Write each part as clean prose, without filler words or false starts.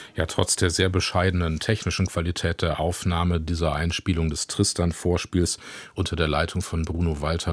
Ja, trotz der sehr bescheidenen technischen Qualität der Aufnahme dieser Einspielung des Tristan-Vorspiels unter der Leitung von Bruno Walter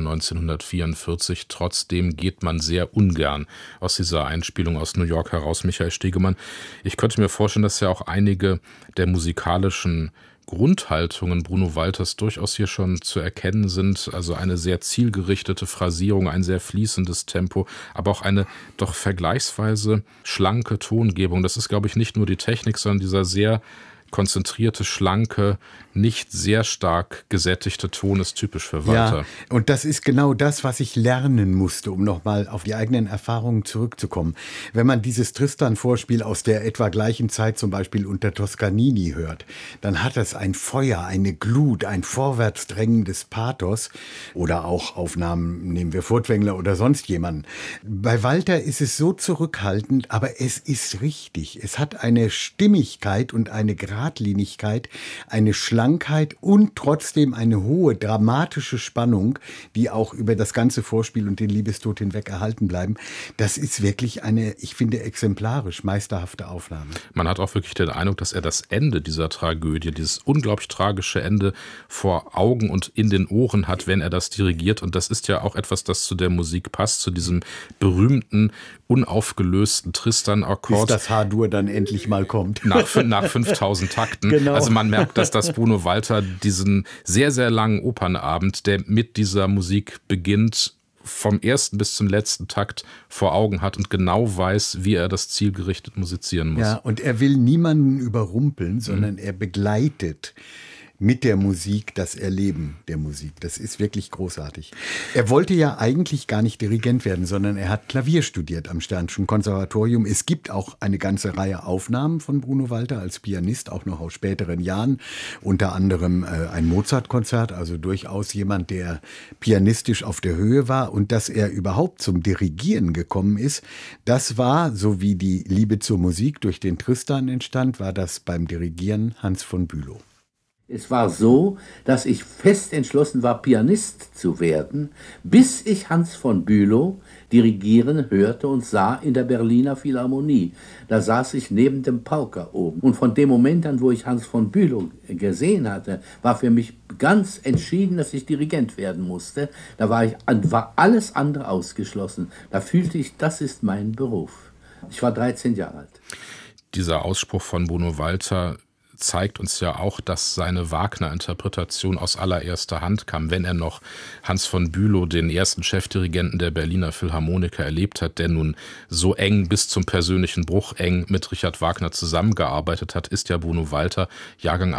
1944, trotzdem geht man sehr ungern aus dieser Einspielung aus New York heraus, Michael Stegemann. Ich könnte mir vorstellen, dass ja auch einige der musikalischen Grundhaltungen Bruno Walters durchaus hier schon zu erkennen sind. Also eine sehr zielgerichtete Phrasierung, ein sehr fließendes Tempo, aber auch eine doch vergleichsweise schlanke Tongebung. Das ist, glaube ich, nicht nur die Technik, sondern dieser sehr konzentrierte, schlanke, nicht sehr stark gesättigte Ton ist typisch für Walter. Ja, und das ist genau das, was ich lernen musste, um nochmal auf die eigenen Erfahrungen zurückzukommen. Wenn man dieses Tristan-Vorspiel aus der etwa gleichen Zeit zum Beispiel unter Toscanini hört, dann hat das ein Feuer, eine Glut, ein vorwärtsdrängendes Pathos oder auch Aufnahmen, nehmen wir Furtwängler oder sonst jemanden. Bei Walter ist es so zurückhaltend, aber es ist richtig. Es hat eine Stimmigkeit und eine Geradlinigkeit, eine Schlankheit und trotzdem eine hohe dramatische Spannung, die auch über das ganze Vorspiel und den Liebestod hinweg erhalten bleiben. Das ist wirklich eine, ich finde, exemplarisch meisterhafte Aufnahme. Man hat auch wirklich den Eindruck, dass er das Ende dieser Tragödie, dieses unglaublich tragische Ende vor Augen und in den Ohren hat, wenn er das dirigiert. Und das ist ja auch etwas, das zu der Musik passt, zu diesem berühmten, unaufgelösten Tristan-Akkord. Bis das H-Dur dann endlich mal kommt. Nach 5000 Takten. Genau. Also man merkt, dass das Bruno Walter diesen sehr, sehr langen Opernabend, der mit dieser Musik beginnt, vom ersten bis zum letzten Takt vor Augen hat und genau weiß, wie er das zielgerichtet musizieren muss. Ja, und er will niemanden überrumpeln, sondern er begleitet mit der Musik das Erleben der Musik. Das ist wirklich großartig. Er wollte ja eigentlich gar nicht Dirigent werden, sondern er hat Klavier studiert am Stern'schen Konservatorium. Es gibt auch eine ganze Reihe Aufnahmen von Bruno Walter als Pianist, auch noch aus späteren Jahren. Unter anderem ein Mozart-Konzert, also durchaus jemand, der pianistisch auf der Höhe war. Und dass er überhaupt zum Dirigieren gekommen ist, das war, so wie die Liebe zur Musik durch den Tristan entstand, war das beim Dirigieren Hans von Bülow. Es war so, dass ich fest entschlossen war, Pianist zu werden, bis ich Hans von Bülow dirigieren hörte und sah in der Berliner Philharmonie. Da saß ich neben dem Pauker oben. Und von dem Moment an, wo ich Hans von Bülow gesehen hatte, war für mich ganz entschieden, dass ich Dirigent werden musste. Da war alles andere ausgeschlossen. Da fühlte ich, das ist mein Beruf. Ich war 13 Jahre alt. Dieser Ausspruch von Bruno Walter zeigt uns ja auch, dass seine Wagner-Interpretation aus allererster Hand kam, wenn er noch Hans von Bülow, den ersten Chefdirigenten der Berliner Philharmoniker, erlebt hat, der nun so eng bis zum persönlichen Bruch eng mit Richard Wagner zusammengearbeitet hat, ist ja Bruno Walter, Jahrgang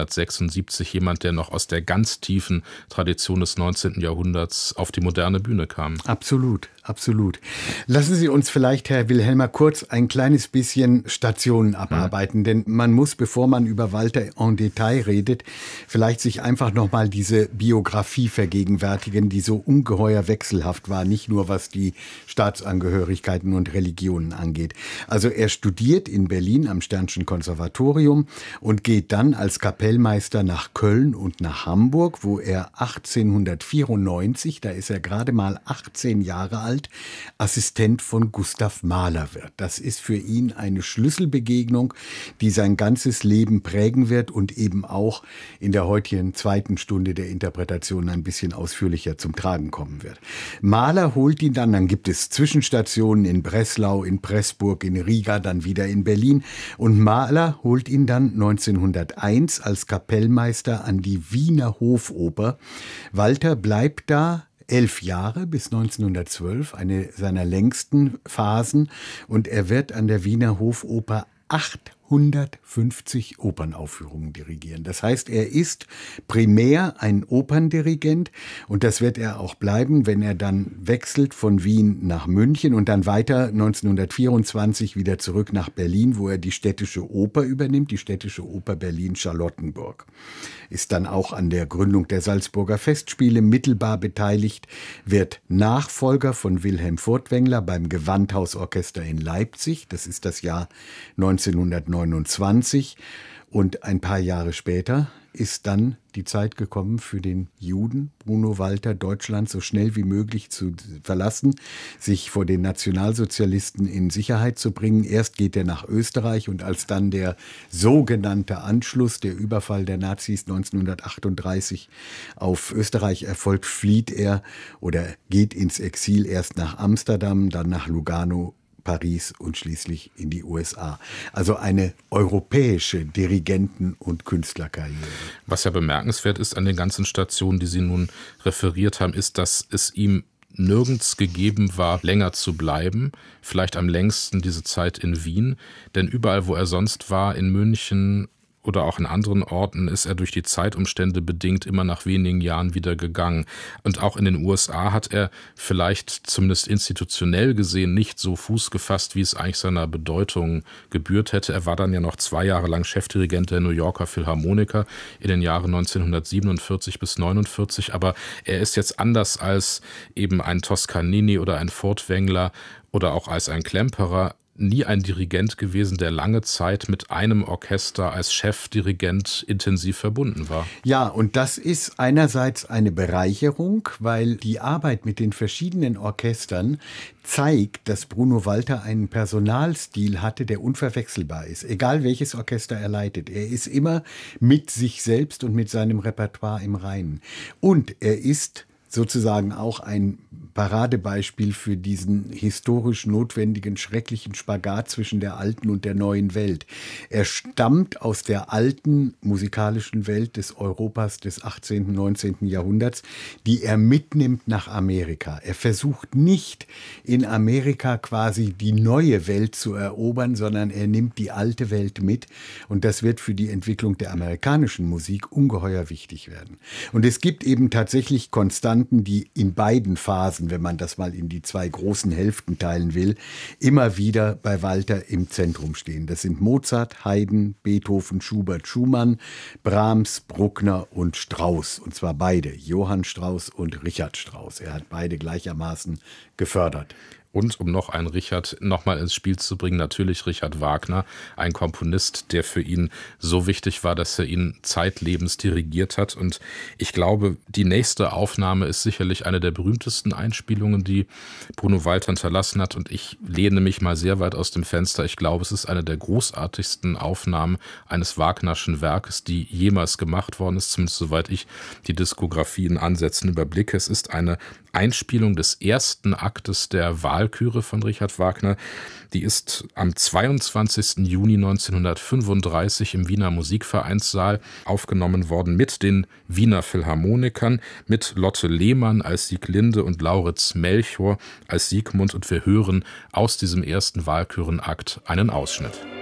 1876, jemand, der noch aus der ganz tiefen Tradition des 19. Jahrhunderts auf die moderne Bühne kam. Absolut. Absolut. Lassen Sie uns vielleicht, Herr Wilhelmer, kurz ein kleines bisschen Stationen abarbeiten, denn man muss, bevor man über Walter en Detail redet, vielleicht sich einfach nochmal diese Biografie vergegenwärtigen, die so ungeheuer wechselhaft war, nicht nur was die Staatsangehörigkeiten und Religionen angeht. Also er studiert in Berlin am Stern'schen Konservatorium und geht dann als Kapellmeister nach Köln und nach Hamburg, wo er 1894, da ist er gerade mal 18 Jahre alt, Assistent von Gustav Mahler wird. Das ist für ihn eine Schlüsselbegegnung, die sein ganzes Leben prägen wird und eben auch in der heutigen zweiten Stunde der Interpretation ein bisschen ausführlicher zum Tragen kommen wird. Mahler holt ihn dann gibt es Zwischenstationen in Breslau, in Pressburg, in Riga, dann wieder in Berlin und Mahler holt ihn dann 1901 als Kapellmeister an die Wiener Hofoper. Walter bleibt da 11 Jahre bis 1912, eine seiner längsten Phasen, und er wird an der Wiener Hofoper 850 Opernaufführungen dirigieren. Das heißt, er ist primär ein Operndirigent und das wird er auch bleiben, wenn er dann wechselt von Wien nach München und dann weiter 1924 wieder zurück nach Berlin, wo er die Städtische Oper übernimmt, die Städtische Oper Berlin-Charlottenburg. Ist dann auch an der Gründung der Salzburger Festspiele mittelbar beteiligt, wird Nachfolger von Wilhelm Furtwängler beim Gewandhausorchester in Leipzig, das ist das Jahr 1929, und ein paar Jahre später ist dann die Zeit gekommen für den Juden Bruno Walter, Deutschland so schnell wie möglich zu verlassen, sich vor den Nationalsozialisten in Sicherheit zu bringen. Erst geht er nach Österreich und als dann der sogenannte Anschluss, der Überfall der Nazis 1938 auf Österreich erfolgt, flieht er oder geht ins Exil erst nach Amsterdam, dann nach Lugano, Paris und schließlich in die USA. Also eine europäische Dirigenten- und Künstlerkarriere. Was ja bemerkenswert ist an den ganzen Stationen, die Sie nun referiert haben, ist, dass es ihm nirgends gegeben war, länger zu bleiben. Vielleicht am längsten diese Zeit in Wien. Denn überall, wo er sonst war, in München oder auch in anderen Orten, ist er durch die Zeitumstände bedingt immer nach wenigen Jahren wieder gegangen. Und auch in den USA hat er vielleicht zumindest institutionell gesehen nicht so Fuß gefasst, wie es eigentlich seiner Bedeutung gebührt hätte. Er war dann ja noch 2 Jahre lang Chefdirigent der New Yorker Philharmoniker in den Jahren 1947 bis 1949. Aber er ist jetzt anders als eben ein Toscanini oder ein Furtwängler oder auch als ein Klemperer nie ein Dirigent gewesen, der lange Zeit mit einem Orchester als Chefdirigent intensiv verbunden war. Ja, und das ist einerseits eine Bereicherung, weil die Arbeit mit den verschiedenen Orchestern zeigt, dass Bruno Walter einen Personalstil hatte, der unverwechselbar ist. Egal welches Orchester er leitet. Er ist immer mit sich selbst und mit seinem Repertoire im Reinen. Und er ist sozusagen auch ein Paradebeispiel für diesen historisch notwendigen, schrecklichen Spagat zwischen der alten und der neuen Welt. Er stammt aus der alten musikalischen Welt des Europas des 18., 19. Jahrhunderts, die er mitnimmt nach Amerika. Er versucht nicht in Amerika quasi die neue Welt zu erobern, sondern er nimmt die alte Welt mit. Und das wird für die Entwicklung der amerikanischen Musik ungeheuer wichtig werden. Und es gibt eben tatsächlich Konstanten, die in beiden Phasen, wenn man das mal in die 2 großen Hälften teilen will, immer wieder bei Walter im Zentrum stehen. Das sind Mozart, Haydn, Beethoven, Schubert, Schumann, Brahms, Bruckner und Strauss. Und zwar beide, Johann Strauss und Richard Strauss. Er hat beide gleichermaßen gefördert. Und um noch einen Richard nochmal ins Spiel zu bringen, natürlich Richard Wagner, ein Komponist, der für ihn so wichtig war, dass er ihn zeitlebens dirigiert hat. Und ich glaube, die nächste Aufnahme ist sicherlich eine der berühmtesten Einspielungen, die Bruno Walter hinterlassen hat. Und ich lehne mich mal sehr weit aus dem Fenster. Ich glaube, es ist eine der großartigsten Aufnahmen eines Wagnerschen Werkes, die jemals gemacht worden ist, zumindest soweit ich die Diskografie in Ansätzen überblicke. Es ist eine Einspielung des ersten Aktes der Walküre von Richard Wagner. Die ist am 22. Juni 1935 im Wiener Musikvereinssaal aufgenommen worden mit den Wiener Philharmonikern, mit Lotte Lehmann als Sieglinde und Lauritz Melchior als Siegmund. Und wir hören aus diesem ersten Walkürenakt einen Ausschnitt.